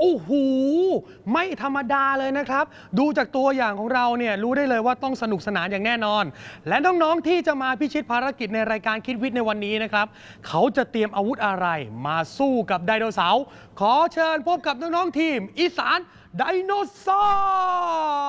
โอ้โหไม่ธรรมดาเลยนะครับดูจากตัวอย่างของเราเนี่ยรู้ได้เลยว่าต้องสนุกสนานอย่างแน่นอนและน้องๆที่จะมาพิชิตภารกิจในรายการคิดวิทย์ในวันนี้นะครับเขาจะเตรียมอาวุธอะไรมาสู้กับไดโนเสาร์ขอเชิญพบกับน้องๆทีมอีสานไดโนเสาร์